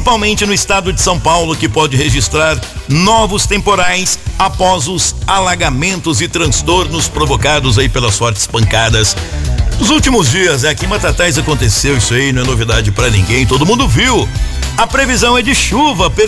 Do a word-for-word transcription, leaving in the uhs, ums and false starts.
principalmente no estado de São Paulo, que pode registrar novos temporais após os alagamentos e transtornos provocados aí pelas fortes pancadas. Nos últimos dias, é, aqui em Batatais aconteceu isso aí, não é novidade pra ninguém, todo mundo viu. A previsão é de chuva